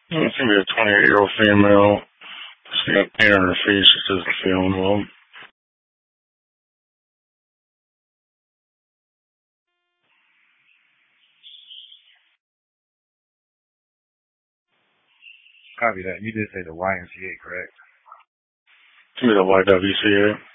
It's gonna be a 28-year-old female. She's got pain on her face. She doesn't feeling well. Copy that. You did say the YMCA, correct? It's gonna be the YWCA.